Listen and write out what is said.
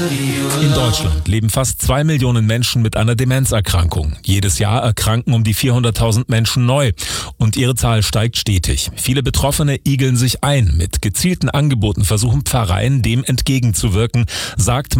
In Deutschland leben fast 2 Millionen Menschen mit einer Demenzerkrankung. Jedes Jahr erkranken um die 400.000 Menschen neu und ihre Zahl steigt stetig. Viele Betroffene igeln sich ein. Mit gezielten Angeboten versuchen Pfarreien, dem entgegenzuwirken, sagt